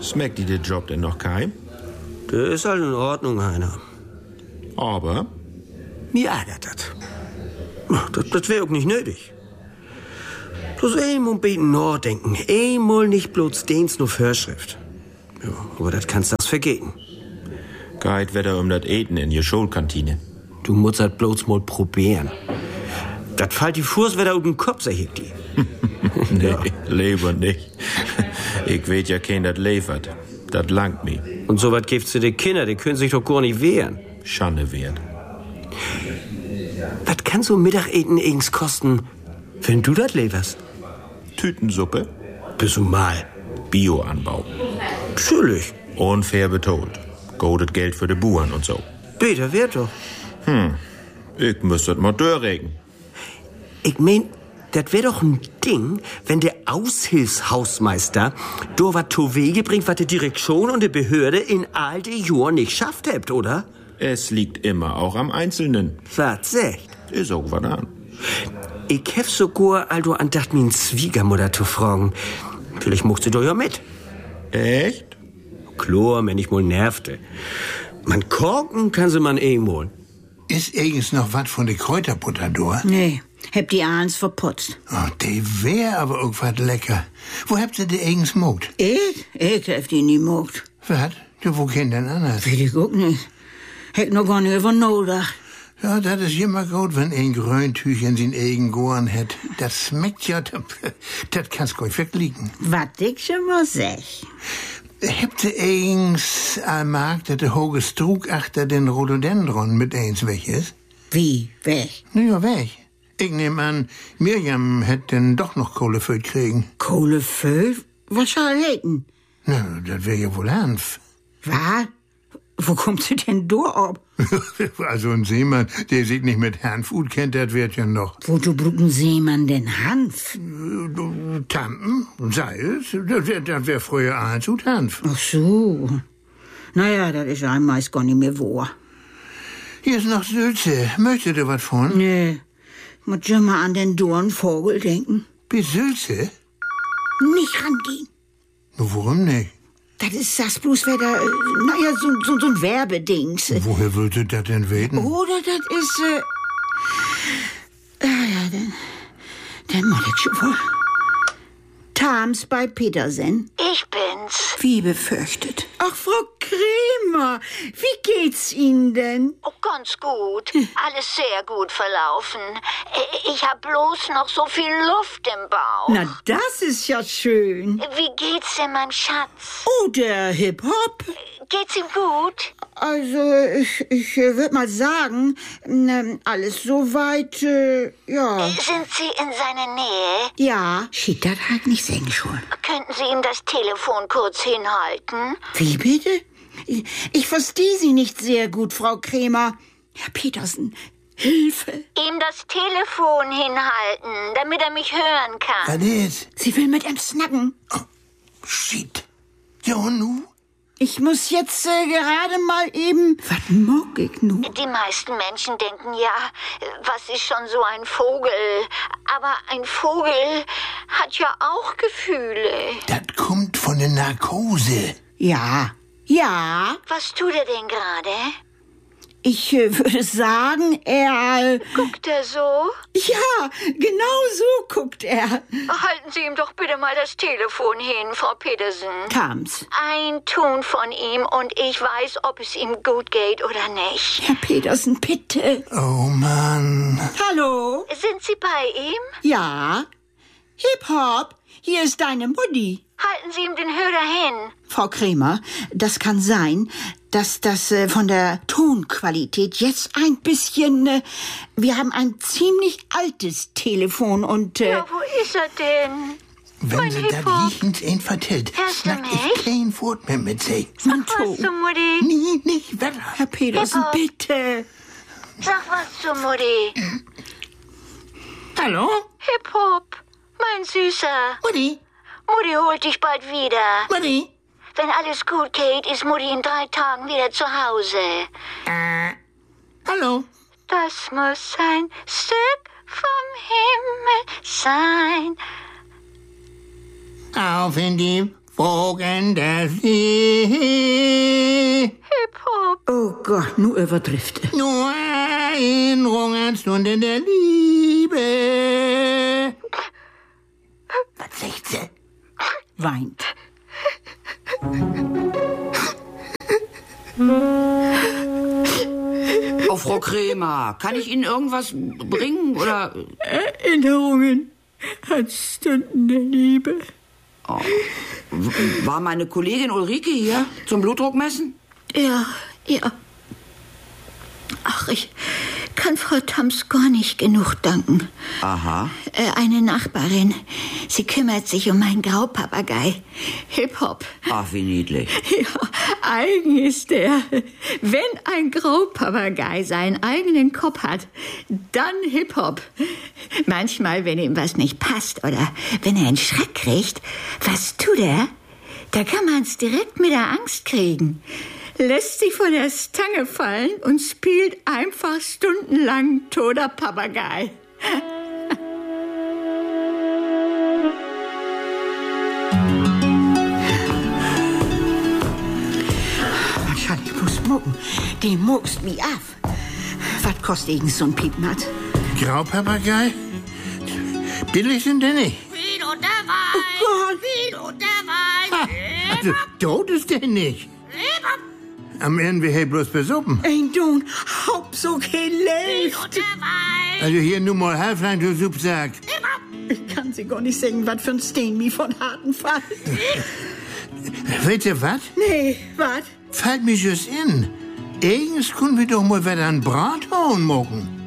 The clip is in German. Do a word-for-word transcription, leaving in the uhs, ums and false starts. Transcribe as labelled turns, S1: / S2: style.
S1: Schmeckt dir der Job denn noch kein?
S2: Der ist halt in Ordnung, Heiner.
S1: Aber?
S2: Mir ärgert das. Das, das wäre auch nicht nötig. Bloß einmal beten nachdenken. Einmal nicht bloß dens nur Vorschrift. Ja, aber das kannst das vergehen.
S1: Geht wieder um das Eten in die Schulkantine.
S2: Du musst das bloß mal probieren. Das fällt die Fuß wieder auf den Kopf, sag ich dir.
S1: Nee,
S2: ja.
S1: Lieber nicht. Ich weet ja kein, das liefert. Das langt mir.
S2: Und so was gibt's zu den Kindern, die können sich doch gar nicht wehren.
S1: Schande wert.
S2: Was kann so Mittageten eigens kosten, wenn du das lieferst?
S1: Tütensuppe?
S2: Bist du mal.
S1: Bioanbau.
S2: Natürlich.
S1: Unfair betont. Goldet Geld für die Buren und so.
S2: Bitte, wird doch.
S1: Hm, ich müsste mal durchregen.
S2: Ich mein, das wär doch ein Ding, wenn der Aushilfshausmeister do wat zu Wege bringt, was die Direktion und die Behörde in all die Jahren nicht schafft habt, oder?
S1: Es liegt immer auch am Einzelnen.
S2: Was sagt?
S1: Ist auch was an.
S2: Ich hef sogar also andacht, min Schwiegermutter zu fragen. Vielleicht mocht sie doch ja mit.
S1: Echt?
S2: Klar, wenn ich mal nervte. Man korken kann sie man eh mal.
S3: Ist eigens noch was von der Kräuterbutter da?
S4: Nee, hab die Ahns verputzt.
S3: Oh, die wär aber irgendwas lecker. Wo habt ihr die eigens mogt?
S4: Ich? Ich hab die nie mogt.
S3: Was? Du, wo kennt denn anders?
S4: Will ich auch nicht. Hätt noch gar nicht über nachgedacht.
S3: Ja, das ist immer gut, wenn ein Gröntüch in sin eigen Goren hat. Das schmeckt ja, das kannst du verklicken.
S4: Was ich schon mal sag.
S3: Habt ihr eigens allmarkt, dass der hohe Strug achter den Rhododendron mit eins weg ist?
S4: Wie, weg?
S3: Na ja, weg. Ich nehm an, Mirjam hätt denn doch noch Kohleföhl kriegen.
S4: Kohleföhl? Was soll hätten?
S3: Na, das wär ja wohl Hanf.
S4: Was? Wo kommt sie denn da ab?
S3: Also ein Seemann, der sich nicht mit Hanf gut kennt, das wird ja noch.
S4: Wozu brauchen Seemann denn Hanf?
S3: Tampen, Salz, das wär, das wär früher eins und Hanf.
S4: Ach so. Naja, das ist einem meist gar nicht mehr wahr.
S3: Hier ist noch Sülze. Möchtet ihr was von?
S4: Nee, muss schon mal an den Dornvogel denken.
S3: Bis Sülze?
S4: Nicht rangehen.
S3: Warum nicht?
S4: Das ist das bloß wieder, naja, so, so, so ein Werbedings.
S3: Woher würdet ihr das denn weten?
S4: Oder das ist, äh... Ah ja, dann... Dann mal das schon wohl. Tams bei Petersen.
S5: Ich bin's.
S4: Wie befürchtet. Ach, Frau Kremer, wie geht's Ihnen denn?
S5: Oh, ganz gut. Alles sehr gut verlaufen. Ich hab bloß noch so viel Luft im Bauch.
S4: Na, das ist ja schön.
S5: Wie geht's denn meinem Schatz?
S4: Oh, der Hip-Hop.
S5: Geht's ihm gut?
S4: Also, ich, ich äh, würde mal sagen, ähm, alles soweit, äh, ja.
S5: Sind Sie in seiner Nähe?
S4: Ja. Schied das halt nicht singen schon.
S5: Könnten Sie ihm das Telefon kurz hinhalten?
S4: Wie bitte? Ich, ich verstehe Sie nicht sehr gut, Frau Kremer. Herr Petersen, Hilfe.
S5: Ihm das Telefon hinhalten, damit er mich hören kann.
S3: Was ist?
S4: Sie will mit ihm snacken.
S3: Oh, shit. Ja, und nu?
S4: Ich muss jetzt äh, gerade mal eben... Was mag ich nun?
S5: Die meisten Menschen denken ja, was ist schon so ein Vogel? Aber ein Vogel hat ja auch Gefühle.
S3: Das kommt von der Narkose.
S4: Ja, ja.
S5: Was tut er denn gerade?
S4: Ich äh, würde sagen, er...
S5: Guckt er so?
S4: Ja, genau so guckt er.
S5: Halten Sie ihm doch bitte mal das Telefon hin, Frau Petersen.
S4: Tams.
S5: Ein Ton von ihm und ich weiß, ob es ihm gut geht oder nicht.
S4: Herr Petersen, bitte.
S3: Oh, Mann.
S4: Hallo?
S5: Sind Sie bei ihm?
S4: Ja. Hip-Hop, hier ist deine Mutti.
S5: Halten Sie ihm den Hörer hin.
S4: Frau Kremer, das kann sein, dass das äh, von der Tonqualität jetzt ein bisschen... Äh, wir haben ein ziemlich altes Telefon und... Äh,
S5: Ja, wo ist er denn?
S3: Wenn
S5: Mein
S3: sie das
S5: Hip-Hop.
S3: jichend ein vertellt,
S5: Hörst du
S3: snack
S5: mich?
S3: ich kein Wort mehr mit sie.
S4: mein
S5: Was
S4: Ton.
S5: zu Mutti?
S3: Nie, nicht wetter.
S4: Herr Petersen,
S5: Hip-Hop.
S4: bitte.
S5: Sag was zu Mutti.
S3: Hallo?
S5: Hip-Hop, mein Süßer.
S3: Mutti?
S5: Mutti holt dich bald wieder.
S3: Mutti?
S5: Wenn alles gut geht, ist Mutti in drei Tagen wieder zu Hause.
S3: Äh, hallo?
S5: Das muss ein Stück vom Himmel sein.
S3: Auf in die Wogen der See.
S5: Hip-Hop.
S4: Oh Gott, nu übertrifft.
S3: Nur Erinnerung an Stunden der Liebe. Was sagt sie?
S4: Weint.
S6: Oh, Frau Krämer, kann ich Ihnen irgendwas bringen, oder?
S4: Erinnerungen an Stunden der Liebe.
S6: Oh. War meine Kollegin Ulrike hier zum Blutdruckmessen?
S5: Ja, ja. Ach, ich kann Frau Thoms gar nicht genug danken.
S6: Aha.
S5: Äh, eine Nachbarin. Sie kümmert sich um meinen Graupapagei. Hip-Hop.
S6: Ach, wie niedlich.
S5: Ja, eigen ist der. Wenn ein Graupapagei seinen eigenen Kopf hat, dann Hip-Hop. Manchmal, wenn ihm was nicht passt oder wenn er einen Schreck kriegt, was tut er? Da kann man's direkt mit der Angst kriegen. Lässt sich von der Stange fallen und spielt einfach stundenlang toter Papagei.
S4: Ich muss mucken. Die muckst mich auf. Was kostet irgend so ein Piepmatz?
S3: Graupapagei? Billig sind die nicht.
S7: Wie und der Wein.
S4: Oh Gott.
S7: Wie und der Wein.
S3: Ha, also, tot ist der nicht. Am Ende wir hier bloß besuppen.
S4: Ein Don, Hauptsache
S7: Wie
S4: lebt.
S7: und der Wein.
S3: Also hier nur mal Halflein, du Supp sagt.
S4: Ich kann sie gar nicht sagen, was für ein Steen mich von harten Fall.
S3: Weißt ihr was?
S4: Nee, was?
S3: Fällt mir just in. Eigens können wir doch mal wieder ein Brathuhn machen.